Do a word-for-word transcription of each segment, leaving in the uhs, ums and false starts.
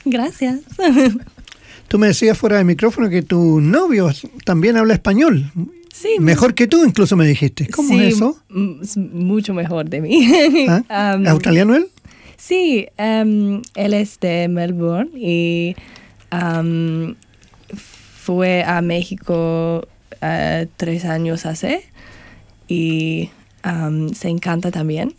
Gracias. Tú me decías fuera de micrófono que tu novio también habla español. Sí. Mejor que tú, incluso me dijiste. ¿Cómo sí, es eso? m- es mucho mejor de mí. ¿Ah? Um, ¿Australiano él? Sí, um, él es de Melbourne y um, fue a México uh, tres años hace y um, se encanta también.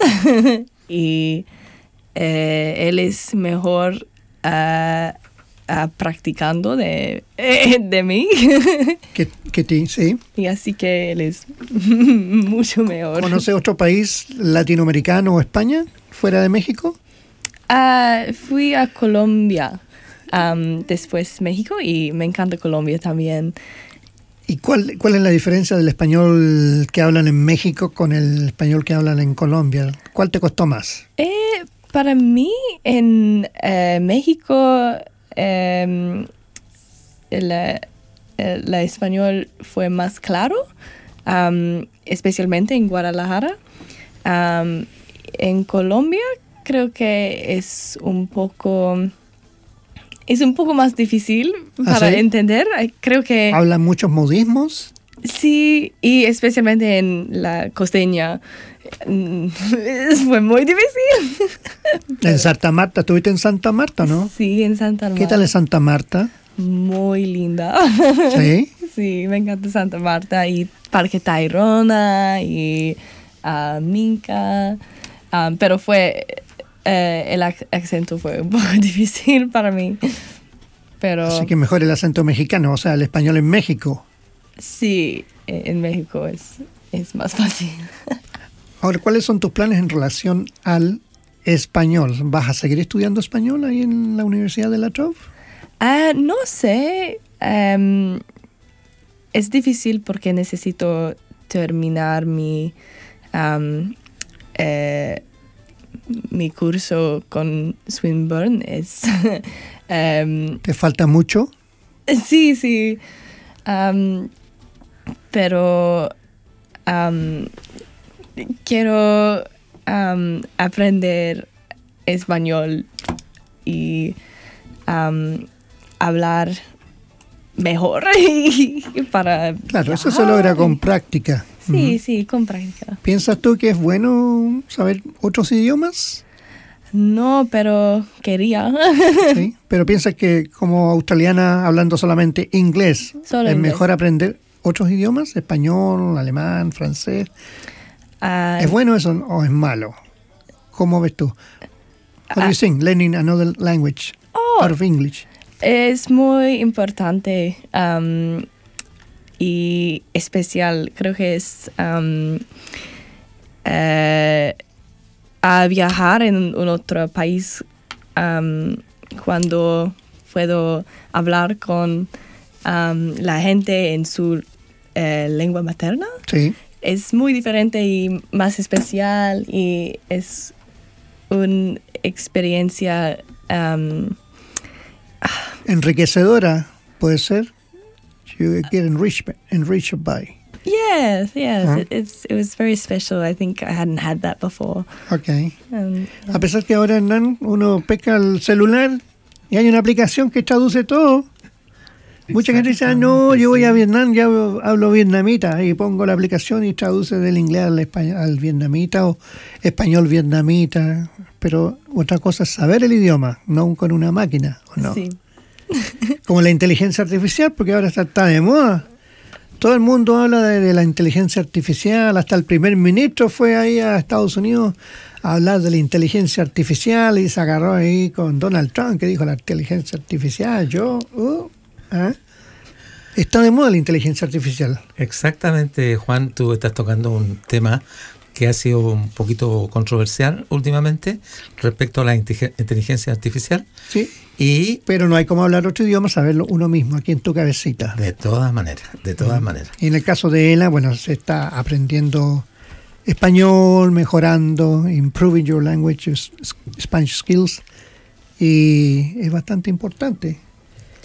y eh, él es mejor uh, uh, practicando de, eh, de mí. Que, que ti, sí. Y así que él es mucho mejor. ¿Conoce otro país latinoamericano o España fuera de México? Uh, fui a Colombia, um, después México y me encanta Colombia también. ¿Y cuál, cuál es la diferencia del español que hablan en México con el español que hablan en Colombia? ¿Cuál te costó más? Eh, para mí en eh, México eh, el, el español fue más claro, um, especialmente en Guadalajara. Um, en Colombia creo que es un poco es un poco más difícil ¿Ah, para sí? entender. Creo que ¿Hablan muchos modismos? sí, y especialmente en la costeña mm, fue muy difícil. En Santa Marta, ¿estuviste en Santa Marta, no? Sí, en Santa Marta. ¿Qué tal es Santa Marta? Muy linda. ¿Sí? Sí, me encanta Santa Marta y Parque Tayrona y uh, Minca. Um, pero fue eh, el ac- acento fue un poco difícil para mí. Pero Así que mejor el acento mexicano, o sea, el español en México. sí, eh, en México es, es más fácil. Ahora, ¿cuáles son tus planes en relación al español? ¿Vas a seguir estudiando español ahí en la Universidad de La Trobe? Ah, no sé. Um, es difícil porque necesito terminar mi um, eh, mi curso con Swinburne. Es um, ¿Te falta mucho? sí, sí. Um, pero um, quiero um, aprender español y um, hablar mejor para Claro, eso se logra con práctica. sí, Ujú. sí, con práctica. ¿Piensas tú que es bueno saber otros idiomas? No, pero quería. Sí, pero piensas que como australiana hablando solamente inglés, Solo es inglés. mejor aprender otros idiomas, español, alemán, francés. Ah, ¿Es bueno eso o es malo? ¿Cómo ves tú? What do you think? Learning another language Oh. out of English. Es muy importante um, y especial. Creo que es um, eh, a viajar en un otro país um, cuando puedo hablar con um, la gente en su eh, lengua materna. Sí. Es muy diferente y más especial y es una experiencia um, Enriquecedora, puede ser. You get enriched, enriched by. yes, yes. Uh-huh. It, it's it was very special. I think I hadn't had that before. Ok. Um, A pesar que ahora, Hernán, uno pesca el celular y hay una aplicación que traduce todo. Mucha gente dice, ah, no, yo voy a Vietnam, ya hablo vietnamita, y pongo la aplicación y traduce del inglés al, español, al vietnamita o español vietnamita. Pero otra cosa es saber el idioma, no con una máquina, ¿o no? Sí. Como la inteligencia artificial, porque ahora está, está de moda. Todo el mundo habla de, de la inteligencia artificial, hasta el primer ministro fue ahí a Estados Unidos a hablar de la inteligencia artificial y se agarró ahí con Donald Trump, que dijo la inteligencia artificial, yo... Uh, ¿Ah? Está de moda la inteligencia artificial. Exactamente, Juan, tú estás tocando un tema que ha sido un poquito controversial últimamente respecto a la inteligen- inteligencia artificial. Sí, Y pero no hay como hablar otro idioma, saberlo uno mismo, aquí en tu cabecita. de todas maneras, de todas maneras. Y en el caso de Ela, bueno, se está aprendiendo español, mejorando, improving your language, Spanish skills, y es bastante importante.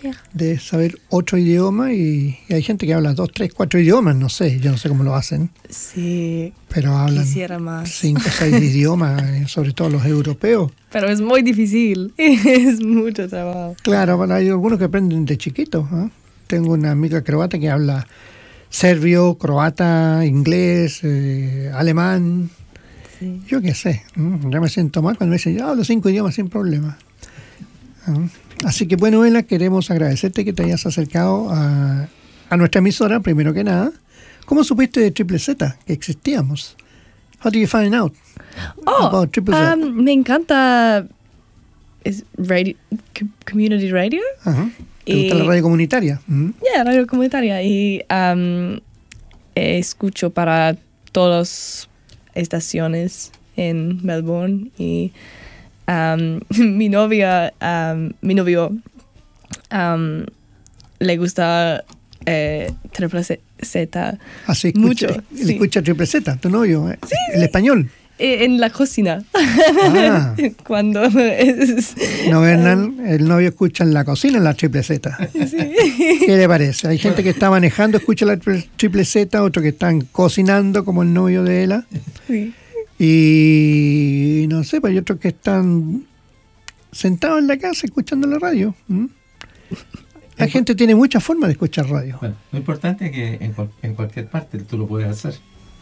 Yeah. de saber otro idioma y, y hay gente que habla dos, tres, cuatro idiomas, no sé, yo no sé cómo lo hacen, Sí, pero hablan quisiera más. cinco o seis idiomas, eh, sobre todo los europeos. Pero es muy difícil. Es mucho trabajo. Claro, bueno, hay algunos que aprenden de chiquitos, ¿eh? Tengo una amiga croata que habla serbio, croata, inglés, eh, alemán, Sí. yo qué sé. ¿eh? Ya me siento mal cuando me dicen, yo hablo cinco idiomas sin problema. ¿eh? Así que bueno, Ela, queremos agradecerte que te hayas acercado a, a nuestra emisora, primero que nada. ¿Cómo supiste de Triple Z, que existíamos? How did you find out Oh, about Triple Z? um, me encanta. ¿Es radio, co- community radio? Ajá. ¿Te gusta y- la radio comunitaria? ¿Mm? Yeah, radio comunitaria. Y um, escucho para todas estaciones en Melbourne. Y um, mi novia, um, mi novio, um, le gusta eh, Triple Z Así Mucho, escucha, él sí. escucha Triple Z, tu novio, ¿eh? El español. eh, en la cocina. Ah. Cuando es... No, Hernán, el novio escucha en la cocina en la Triple Z. ¿Qué le parece? Hay gente que está manejando, escucha la tri- Triple Z, otros que están cocinando, como el novio de Ela. Sí. Y no sé, pues hay otros que están sentados en la casa escuchando la radio. ¿m? La gente tiene muchas formas de escuchar radio. Bueno, lo importante es que en, cual- en cualquier parte tú lo puedes hacer.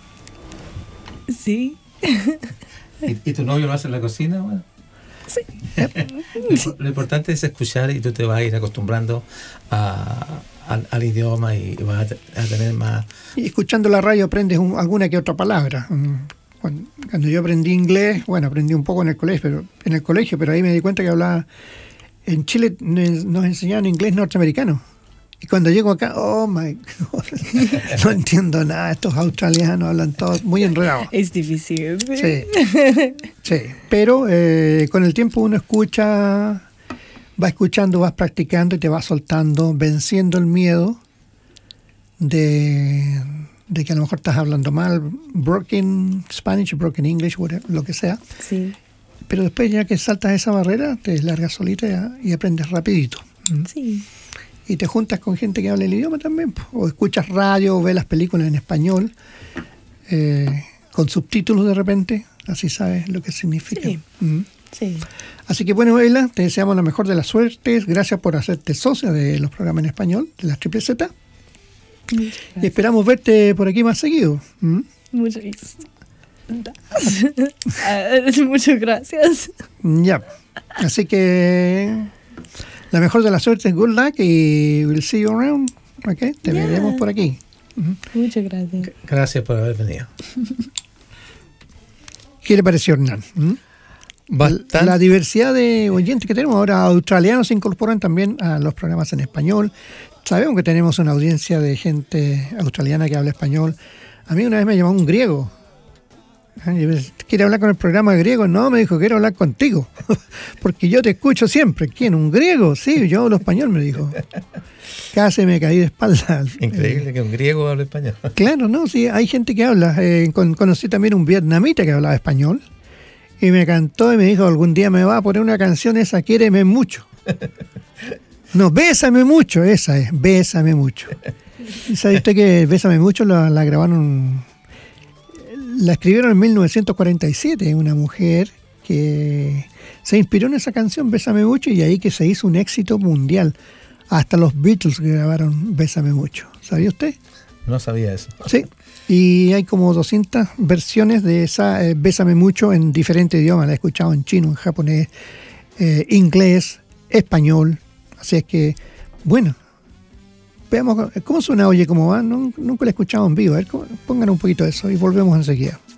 Sí. ¿Y, y tu novio lo hace en la cocina? Bueno. Sí. Lo, lo importante es escuchar y tú te vas a ir acostumbrando a- al, al idioma y vas a, te- a tener más... Y escuchando la radio aprendes un- alguna que otra palabra. Mm, Cuando, cuando yo aprendí inglés, bueno, aprendí un poco en el colegio, pero en el colegio, pero ahí me di cuenta que hablaba. En Chile ne- nos enseñaban inglés norteamericano. Y cuando llego acá, oh my God, no entiendo nada. Estos australianos hablan todos muy enredados. Es difícil. Sí, sí. Pero eh, con el tiempo uno escucha, va escuchando, vas practicando y te vas soltando, venciendo el miedo de, de que a lo mejor estás hablando mal, broken Spanish, broken English, whatever, lo que sea. Sí. Pero después ya que saltas esa barrera, te largas solita y aprendes rapidito. ¿Mm? Sí. Y te juntas con gente que habla el idioma también, po. O escuchas radio, o ves las películas en español, eh, con subtítulos de repente, así sabes lo que significa. Sí. ¿Mm? Sí. Así que bueno, Ela, te deseamos la mejor de las suertes. Gracias por hacerte socia de los programas en español, de las Triple Z. Muchas Y gracias. esperamos verte por aquí más seguido. ¿Mm? Muchas uh, muchas gracias. Ya. Así que la mejor de las suertes, good luck y we'll see you around. ¿Ok? Te Yeah. veremos por aquí. Ujú. Muchas gracias. Gracias por haber venido. ¿Qué le pareció, Hernán? ¿Mm? Bastante. La diversidad de oyentes que tenemos ahora, australianos se incorporan también a los programas en español. Sabemos que tenemos una audiencia de gente australiana que habla español. A mí una vez me llamó un griego. ¿Quiere hablar con el programa griego? No, me dijo, quiero hablar contigo. Porque yo te escucho siempre. ¿Quién? ¿Un griego? Sí, yo hablo español, me dijo. Casi me caí de espalda. Increíble que un griego hable español. Claro, no, sí, hay gente que habla. Eh, con- conocí también un vietnamita que hablaba español y me cantó y me dijo, algún día me va a poner una canción esa, Quiéreme mucho. No, Bésame mucho, esa es, Bésame mucho. ¿Y sabe usted que Bésame mucho la, la grabaron, la escribieron en mil novecientos cuarenta y siete, una mujer que se inspiró en esa canción, Bésame mucho, y ahí que se hizo un éxito mundial. Hasta los Beatles grabaron Bésame mucho. ¿Sabía usted? No sabía eso. Sí, y hay como doscientas versiones de esa eh, Bésame mucho en diferentes idiomas. La he escuchado en chino, en japonés, eh, inglés, español. Así es que, bueno, veamos cómo suena, oye, cómo va. No- nunca la he escuchado en vivo. A ver, cómo- pongan un poquito de eso y volvemos enseguida.